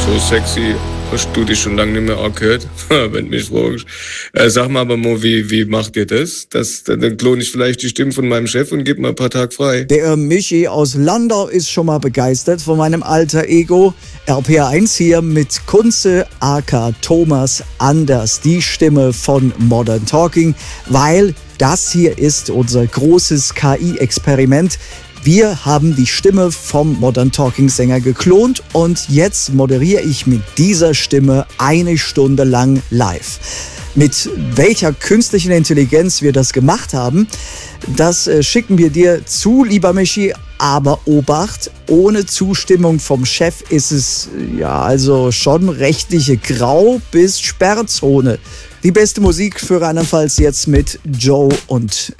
So sexy hast du dich schon lange nicht mehr angehört, wenn du mich fragst. Sag mal aber mal, wie macht ihr das? Dann klone ich vielleicht die Stimme von meinem Chef und gebe mal ein paar Tage frei. Der Michi aus Landau ist schon mal begeistert von meinem alter Ego. RPR1 hier mit Kunze aka Thomas Anders, die Stimme von Modern Talking, weil das hier ist unser großes KI-Experiment. Wir haben die Stimme vom Modern Talking Sänger geklont und jetzt moderiere ich mit dieser Stimme 1 Stunde lang live. Mit welcher künstlichen Intelligenz wir das gemacht haben, das schicken wir dir zu, lieber Michi. Aber Obacht, ohne Zustimmung vom Chef ist es ja also schon rechtliche Grau- bis Sperrzone. Die beste Musik für rheinland-pfalz jetzt mit Joe und